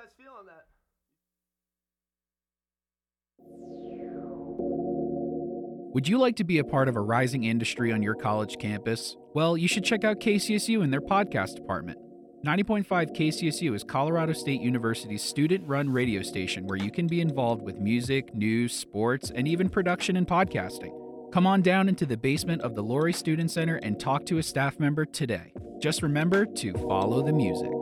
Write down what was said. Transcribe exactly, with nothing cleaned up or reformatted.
guys feel on that? Would you like to be a part of a rising industry on your college campus? Well, you should check out K C S U and their podcast department. ninety point five K C S U is Colorado State University's student-run radio station where you can be involved with music, news, sports, and even production and podcasting. Come on down into the basement of the Laurie Student Center and talk to a staff member today. Just remember to follow the music.